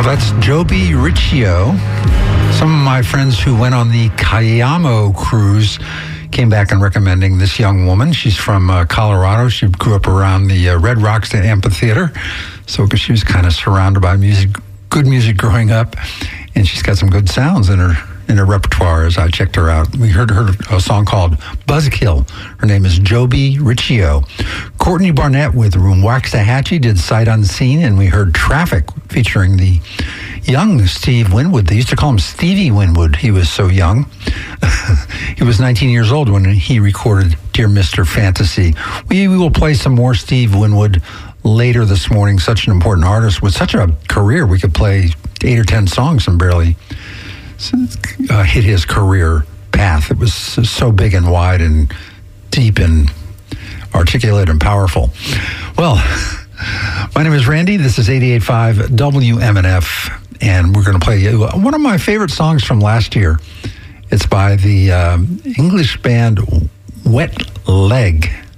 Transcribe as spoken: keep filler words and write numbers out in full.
That's Joby Riccio. Some of my friends who went on the Cayamo cruise came back and recommending this young woman. She's from uh, Colorado. She grew up around the uh, Red Rocks Amphitheater, so because she was kind of surrounded by music, good music growing up, and she's got some good sounds in her in her repertoire. As I checked her out, we heard her a song called Buzzkill. Her name is Joby Riccio. Courtney Barnett with Waxahachie did Sight Unseen, and we heard Traffic featuring the young Steve Winwood. They used to call him Stevie Winwood. He was so young. He was nineteen years old when he recorded Dear Mister Fantasy. We, we will play some more Steve Winwood later this morning. Such an important artist with such a career. We could play eight or ten songs and barely uh, hit his career path. It was so big and wide and deep and articulate and powerful. Well, my name is Randy. This is eighty-eight point five W M N F, and we're going to play one of my favorite songs from last year. It's by the uh, English band Wet Leg.